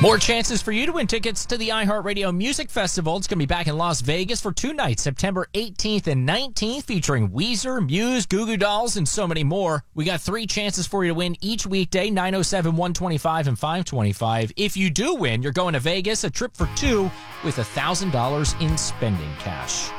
More chances for you to win tickets to the iHeartRadio Music Festival. It's going to be back in Las Vegas for 2 nights, September 18th and 19th, featuring Weezer, Muse, Goo Goo Dolls, and so many more. We got 3 chances for you to win each weekday, 907, 125, and 525. If you do win, you're going to Vegas, a trip for 2 with $1,000 in spending cash.